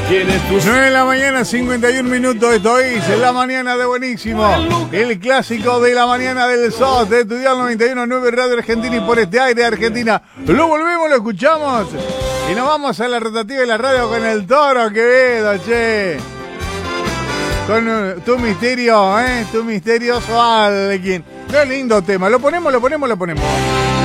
9 de la mañana, 51 minutos. Esto es La Mañana de Buenísimo, el clásico de la mañana del SOS de Estudiar 91.9 Radio Argentina y por este aire Argentina. Lo volvemos, lo escuchamos y nos vamos a la rotativa de la radio con el Toro Quevedo, che. Con tu misterio, tu misterioso alguien. Qué lindo tema. Lo ponemos.